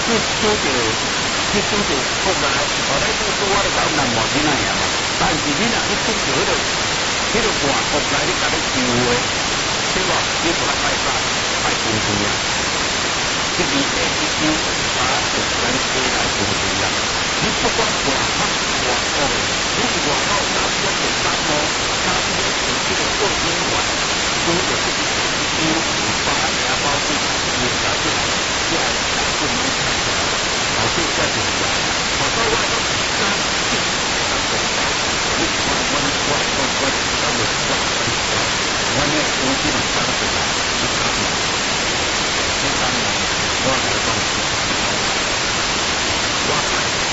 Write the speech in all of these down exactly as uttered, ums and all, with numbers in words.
去拄着去拄着国内，后来拄拄我就讲南华囡仔尔嘛。但是你若去拄着迄个迄个外国来你甲你救的，对无？你就来拜啥？拜军队啊！这里下一张把国咱过来军队啊！你不管外口外国的，你是外口哪一个国家哦？哪一个是这个国军员？拄着这个下一张把两包币，你拿出来，这样才不能看出来。老师在这里啊，我说我都三进三国包，你我我我我我咱们我我呢，我基本上是来去看嘛，去看嘛，我来讲是我来，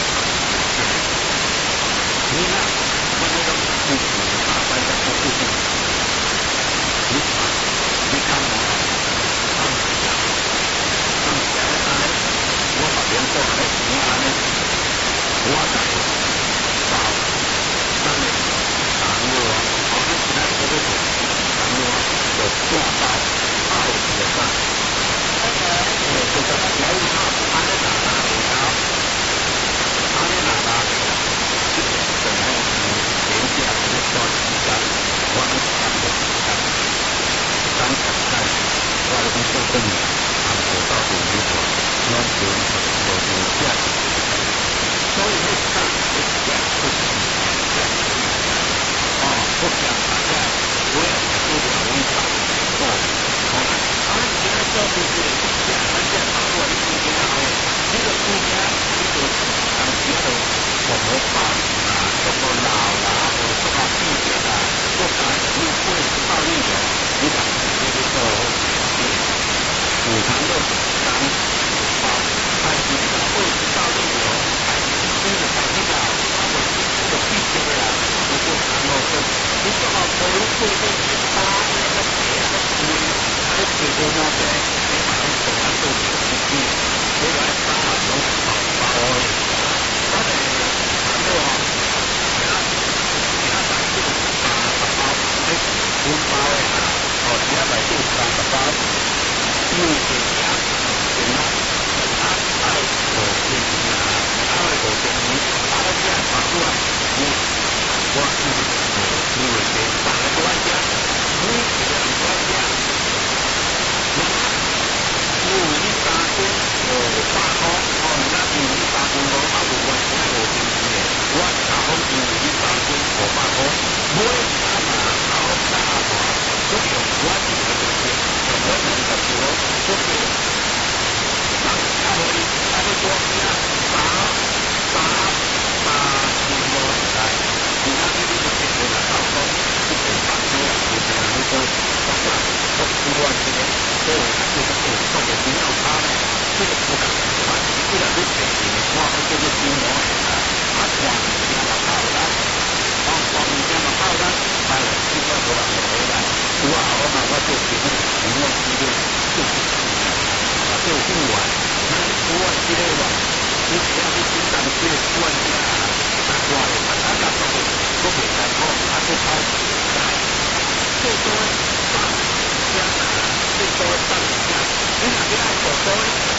你看我那个故事大班的故事，你看你看嘛，看起来看起来哎，我把别人做来平安呢，我在到咱们长乐啊，我们现在这个长乐啊，有大包二十个，呃，这个小五号安尼拿拿的啊，安尼拿拿的啊，这个本来是廉价的那段时间，我们三个时间，三个时间，我们做生意，按照到底如何，要求有有价值，所以那三个价值是价值。哦，不讲大家，我也不了一场，哦，好了，啊，你现在说就是不讲，咱现在讨论的是怎样的？这个国家，这个当时的什么法啊，什么老啦，或者什么地点啊，国家入会暴力的，你讲这个时候是五常六五常五包，但是这个会暴力的，还是新的法律啊，包括这个必须的啦。如果谈到说，你说到投入会被去打那个钱的钱，还是多么的，你把它手上做这个事情，回来打都是好包的。他的谈到啊，其他其他百姓八十包，哎，五包的啦，哦，其他百姓三十包，因为这家人啊，他他的五千啊，他的五千年，他的家发出来，你。我是因为这三个国家，每一个国家，那么因为你三千五百块，哦，那因为你三千五百五万，现在五千几的，我打好因为你三千五百块，每三万好三万，所以我是这个钱，我能够做，所以上下回差不多呢，三三三千多来。其他呢，你就结合了到说，一点八千啊，就这样一个大家都不管这个，所以他就是说，特别不要他呢，这个不敢，反正这个是北京的，我们这个规模啊，啊，光明天的炮弹，光光明天的炮弹，来了，这个多少回来，我我嘛我就评评论这个就是啊，就不管，那不管这个吧，你只要是经常这个不管这个啊。我的他他讲说的，都给他后，他就抛来最多上家啊，最多上家，你哪个爱手多？